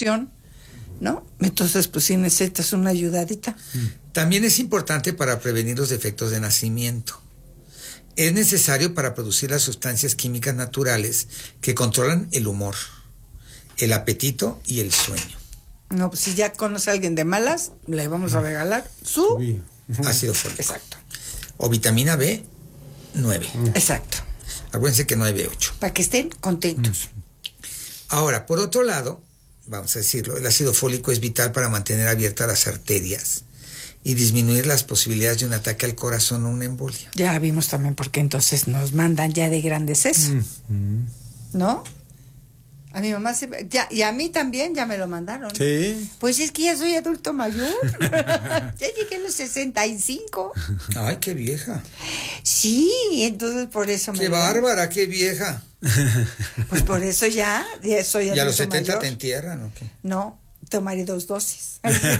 reproducción, ¿no? Entonces, pues sí necesitas una ayudadita. También es importante para prevenir los defectos de nacimiento. Es necesario para producir las sustancias químicas naturales que controlan el humor, el apetito y el sueño. No, pues si ya conoce a alguien de malas, le vamos a regalar su ácido fólico. Exacto. O vitamina B9. Exacto. Acuérdense que no hay B8. Para que estén contentos. Ahora, por otro lado, vamos a decirlo, el ácido fólico es vital para mantener abiertas las arterias y disminuir las posibilidades de un ataque al corazón o una embolia. Ya vimos también por qué entonces nos mandan ya de grandes eso. ¿No? A mi mamá y a mí también ya me lo mandaron. Sí. Pues es que ya soy adulto mayor. Ya llegué a los 65. Ay, qué vieja. Sí, entonces por eso qué bárbara, qué vieja. Pues por eso ya soy adulto. ¿Y a los 70 mayor. te entierran o qué? No, tomaré 2 dosis.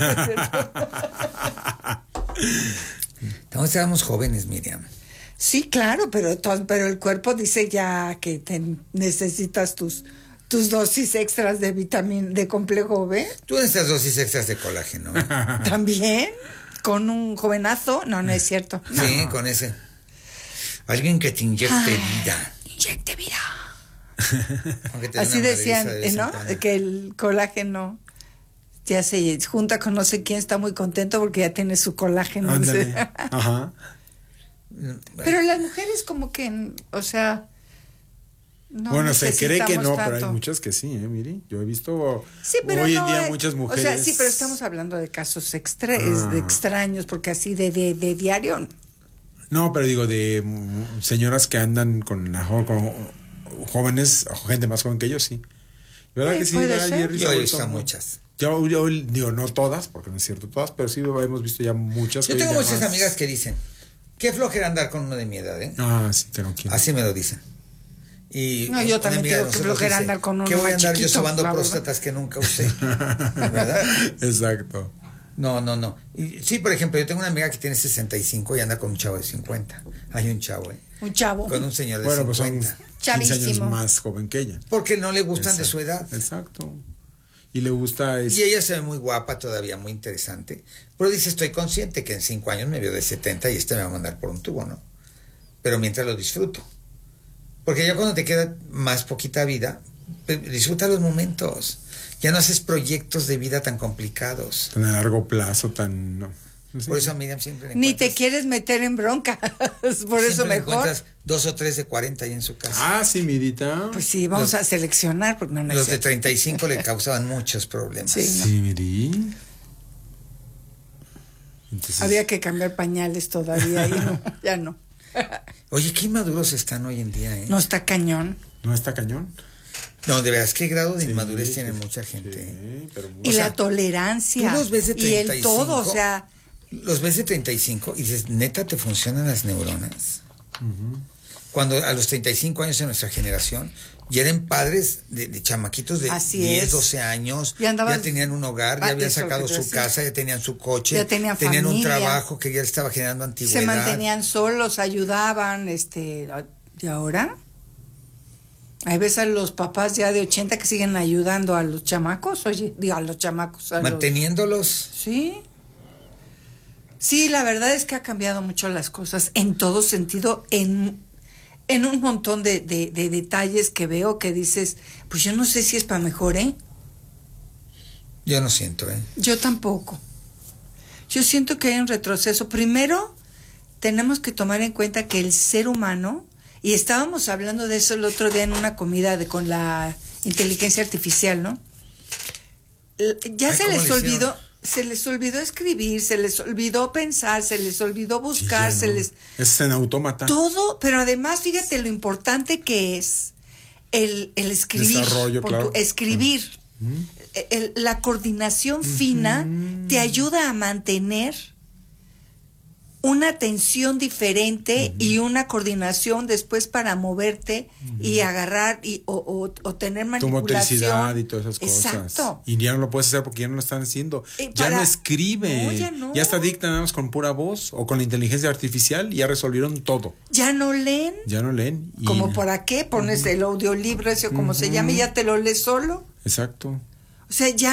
Estábamos jóvenes, Miriam. Sí, claro, pero el cuerpo dice ya que necesitas tus dosis extras de vitamina, de complejo B. Tú necesitas dosis extras de colágeno. ¿También? ¿Con un jovenazo? No, no es cierto. No. Sí, con ese. Alguien que te inyecte vida. Inyecte vida. Así decían, ¿no? Que el colágeno ya se junta con no sé quién, está muy contento porque ya tiene su colágeno. Ajá. Pero las mujeres como que, o sea... No, bueno, se cree que no, tanto. pero hay muchas que sí, mire. Yo he visto hoy en día muchas mujeres. O sea, sí, pero estamos hablando de casos extraños, porque así de diario. No, pero digo, de señoras que andan con jóvenes, o gente más joven que ellos, sí. ¿Verdad que sí? Puede ser. Yo he visto muchas. Yo digo, no todas, porque no es cierto todas, pero sí hemos visto ya muchas. Yo tengo muchas amigas que dicen, qué flojera andar con uno de mi edad, ¿eh? Sí, te lo quiero. Así me lo dicen. Y no, yo también tengo que flojera andar con uno ¿qué voy a andar chiquito, yo sobando próstatas que nunca usé? ¿Verdad? Exacto. No. Y, sí, por ejemplo, yo tengo una amiga que tiene 65 y anda con un chavo de 50. Hay un chavo, Un chavo. con un señor de 50. Pues son 15 años más joven que ella. Porque no le gustan de su edad. Exacto. Y le gusta... Y ella se ve muy guapa todavía, muy interesante. Pero dice, estoy consciente que en 5 años me veo de 70 y me va a mandar por un tubo, ¿no? Pero mientras lo disfruto. Porque ya cuando te queda más poquita vida, disfruta los momentos. Ya no haces proyectos de vida tan complicados. Tan a largo plazo, tan... No sé. Por eso a Miriam siempre ni te quieres meter en bronca. Por eso mejor. Encuentras 2 o 3 de 40 ahí en su casa. Sí, Mirita. Pues sí, vamos a seleccionar. Porque no los de 35 le causaban muchos problemas. Sí, sí, Miri. Entonces, había que cambiar pañales todavía y no, ya no. Oye, qué inmaduros están hoy en día, ¿eh? No está cañón. ¿No está cañón? No, de veras, qué grado de inmadurez tiene mucha gente. Sí, pero y la tolerancia. Tú los ves de 35. Y el todo, o sea... Los ves de 35 y dices, ¿neta te funcionan las neuronas? Cuando a los 35 años en nuestra generación ya eran padres de chamaquitos de 10, 12 años, ya tenían un hogar, ya habían sacado su casa, ya tenían su coche, ya tenían un trabajo que ya estaba generando antigüedad. Se mantenían solos, ayudaban, ¿y ahora? Ahí ves a los papás ya de 80 que siguen ayudando a los chamacos, a los chamacos. Manteniéndolos. Sí. Sí, la verdad es que ha cambiado mucho las cosas en todo sentido, en un montón de detalles que veo que dices, pues yo no sé si es para mejor, ¿eh? Yo no siento, ¿eh? Yo tampoco. Yo siento que hay un retroceso. Primero, tenemos que tomar en cuenta que el ser humano, y estábamos hablando de eso el otro día en una comida con la inteligencia artificial, ¿no? Ya se les olvidó... Se les olvidó escribir, se les olvidó pensar, se les olvidó buscar, Es en autómata. Todo, pero además fíjate lo importante que es el escribir. Desarrollo, claro. Escribir. La coordinación fina te ayuda a mantener una atención diferente y una coordinación después para moverte y agarrar o tener manipulación. Tu motricidad y todas esas cosas. Exacto. Y ya no lo puedes hacer porque ya no lo están haciendo. Ya no escribe. No, ya no. Ya está dicta nada más con pura voz o con la inteligencia artificial y ya resolvieron todo. Ya no leen. Ya no leen. ¿Como para qué? Pones el audiolibro ese o como se llame y ya te lo lees solo. Exacto. O sea, ya